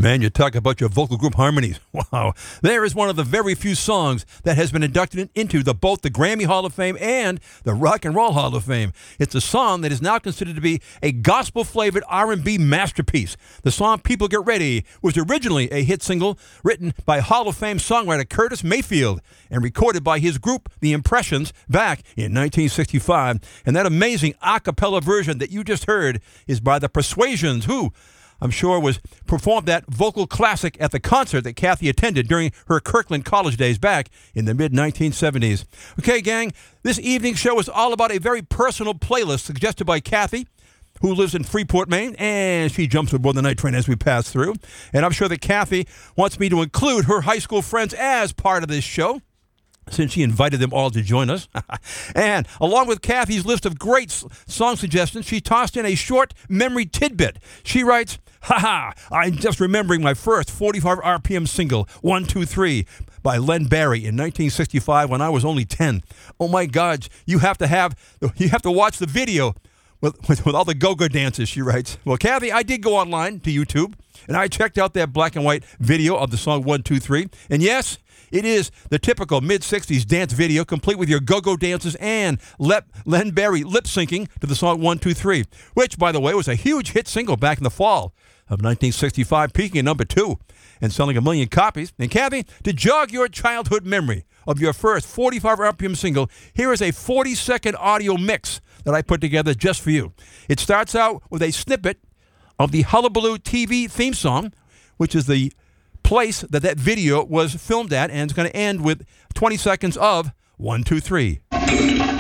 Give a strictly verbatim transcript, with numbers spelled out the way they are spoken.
Man, you talk about your vocal group harmonies. Wow. There is one of the very few songs that has been inducted into the both the Grammy Hall of Fame and the Rock and Roll Hall of Fame. It's a song that is now considered to be a gospel-flavored R and B masterpiece. The song People Get Ready was originally a hit single written by Hall of Fame songwriter Curtis Mayfield and recorded by his group, The Impressions, back in nineteen sixty-five. And that amazing a cappella version that you just heard is by The Persuasions, who I'm sure was performed that vocal classic at the concert that Kathy attended during her Kirkland college days back in the mid nineteen seventies. Okay, gang, this evening's show is all about a very personal playlist suggested by Kathy, who lives in Freeport, Maine, and she jumps aboard the night train as we pass through. And I'm sure that Kathy wants me to include her high school friends as part of this show, since she invited them all to join us. And along with Kathy's list of great s- song suggestions, she tossed in a short memory tidbit. She writes, "Ha ha, I'm just remembering my first forty-five R P M single, one two three, by Len Barry in nineteen sixty-five when I was only ten. Oh my God, you have to have, you have to watch the video with, with, with all the go-go dances," she writes. Well, Kathy, I did go online to YouTube, and I checked out that black and white video of the song one two three. And yes, it is the typical mid-sixties dance video, complete with your go-go dances and lep, Len Barry lip-syncing to the song one two three, which, by the way, was a huge hit single back in the fall of nineteen sixty-five, peaking at number two and selling a million copies. And Kathy, to jog your childhood memory of your first forty-five R P M single, here is a forty-second audio mix that I put together just for you. It starts out with a snippet of the Hullabaloo T V theme song, which is the place that that video was filmed at, and it's going to end with twenty seconds of one two three.